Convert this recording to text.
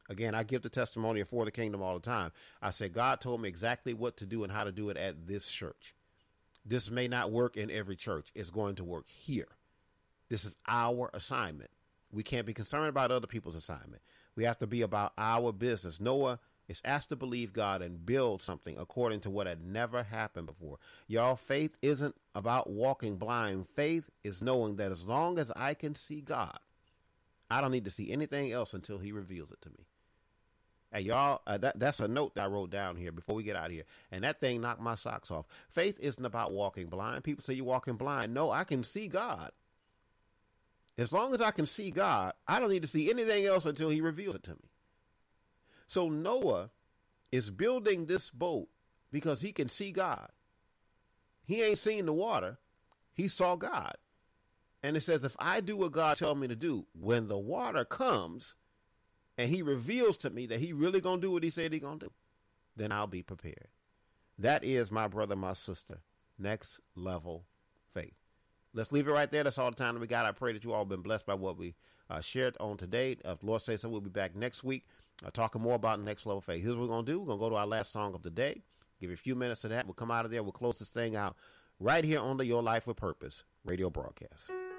Again, I give the testimony for the kingdom all the time. I say, God told me exactly what to do and how to do it at this church. This may not work in every church. It's going to work here. This is our assignment. We can't be concerned about other people's assignment. We have to be about our business. Noah is asked to believe God and build something according to what had never happened before. Y'all, faith isn't about walking blind. Faith is knowing that as long as I can see God, I don't need to see anything else until he reveals it to me. Hey, y'all, that's a note that I wrote down here before we get out of here. And that thing knocked my socks off. Faith isn't about walking blind. People say you're walking blind. No, I can see God. As long as I can see God, I don't need to see anything else until he reveals it to me. So Noah is building this boat because he can see God. He ain't seen the water. He saw God. And it says, if I do what God tells me to do, when the water comes and he reveals to me that he really going to do what he said he going to do, then I'll be prepared. That is, my brother, my sister, next level faith. Let's leave it right there. That's all the time that we got. I pray that you all have been blessed by what we shared on today. If the Lord says so, we'll be back next week talking more about next level faith. Here's what we're going to do. We're going to go to our last song of the day. Give you a few minutes of that. We'll come out of there. We'll close this thing out right here on the Your Life with Purpose radio broadcast.